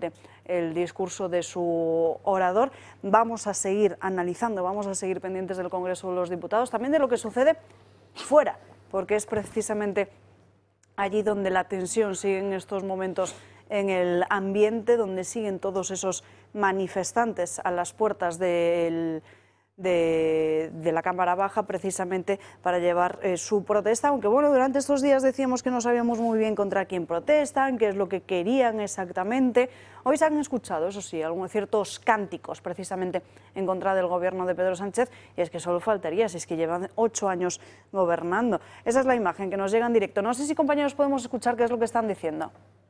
precisamente el discurso de su orador. Vamos a seguir analizando, vamos a seguir pendientes del Congreso de los Diputados, también de lo que sucede fuera, porque es precisamente allí donde la tensión sigue en estos momentos en el ambiente, donde siguen todos esos manifestantes a las puertas de la Cámara Baja, precisamente para llevar su protesta, aunque bueno, durante estos días decíamos que no sabíamos muy bien contra quién protestan, qué es lo que querían exactamente. Hoy se han escuchado, eso sí, algunos ciertos cánticos precisamente en contra del gobierno de Pedro Sánchez, y es que solo faltaría, si es que llevan 8 años gobernando. Esa es la imagen que nos llega en directo. No sé si, compañeros, podemos escuchar qué es lo que están diciendo.